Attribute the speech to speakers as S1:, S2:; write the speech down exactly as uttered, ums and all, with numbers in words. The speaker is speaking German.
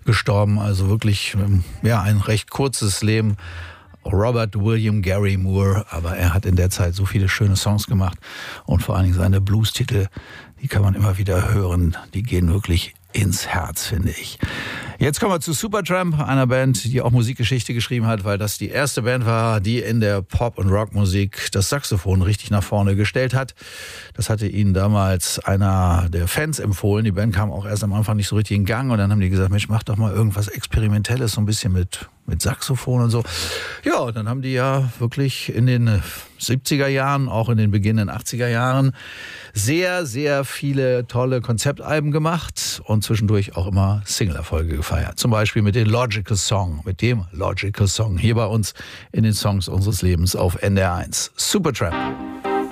S1: gestorben. Also wirklich, ja, ein recht kurzes Leben. Robert William Gary Moore, aber er hat in der Zeit so viele schöne Songs gemacht und vor allen Dingen seine Blues-Titel, die kann man immer wieder hören, die gehen wirklich ins Herz, finde ich. Jetzt kommen wir zu Supertramp, einer Band, die auch Musikgeschichte geschrieben hat, weil das die erste Band war, die in der Pop- und Rockmusik das Saxophon richtig nach vorne gestellt hat. Das hatte ihnen damals einer der Fans empfohlen. Die Band kam auch erst am Anfang nicht so richtig in Gang und dann haben die gesagt, Mensch, mach doch mal irgendwas Experimentelles, so ein bisschen mit, mit Saxophon und so. Ja, und dann haben die ja wirklich in den siebziger Jahren, auch in den beginnenden achtziger Jahren sehr, sehr viele tolle Konzeptalben gemacht und zwischendurch auch immer Single-Erfolge gefeiert. Zum Beispiel mit dem Logical Song, mit dem Logical Song hier bei uns in den Songs unseres Lebens auf N D R eins. Supertramp.